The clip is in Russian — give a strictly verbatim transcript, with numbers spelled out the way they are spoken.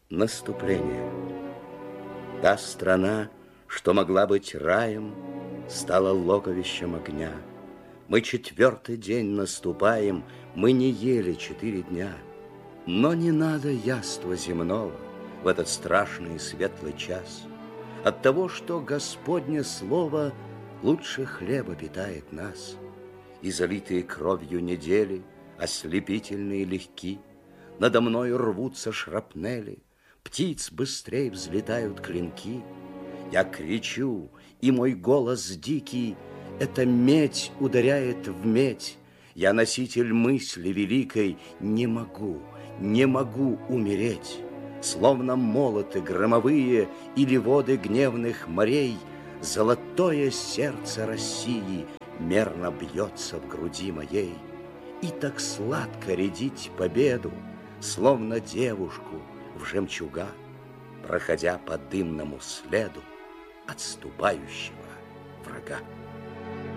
Наступление. Та страна, что могла быть раем, стала логовищем огня. Мы четвертый день наступаем, мы не ели четыре дня. Но не надо яства земного в этот страшный и светлый час. От того, что Господне слово лучше хлеба питает нас. И залитые кровью недели, ослепительные легки, надо мною рвутся шрапнели, птиц быстрей взлетают клинки. Я кричу, и мой голос дикий, эта медь ударяет в медь. Я носитель мысли великой, не могу, не могу умереть. Словно молоты громовые или воды гневных морей, золотое сердце России мерно бьется в груди моей. И так сладко рядить победу, словно девушку в жемчуга, проходя по дымному следу отступающего врага.